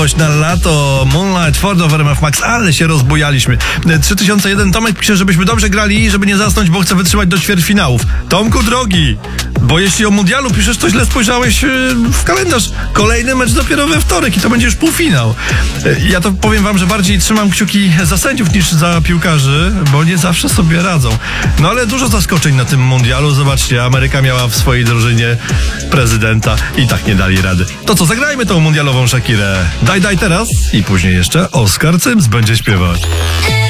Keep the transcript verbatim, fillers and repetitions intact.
nowość na lato. Moonlight Ford w R M F Max, ale się rozbujaliśmy. trzy tysiące jeden Tomek pisze, żebyśmy dobrze grali, żeby nie zasnąć, bo chce wytrzymać do ćwierćfinałów. Tomku drogi, bo jeśli o mundialu piszesz, to źle spojrzałeś w kalendarz. Kolejny mecz dopiero we wtorek i to będzie już półfinał. Ja to powiem wam, że bardziej trzymam kciuki za sędziów niż za piłkarzy, bo nie zawsze sobie radzą. No ale dużo zaskoczeń na tym mundialu. Zobaczcie, Ameryka miała w swojej drużynie prezydenta i tak nie dali rady. To co, zagrajmy tą mundialową Shakirę. Daj, daj teraz i później jeszcze Oskar Cyms będzie śpiewać.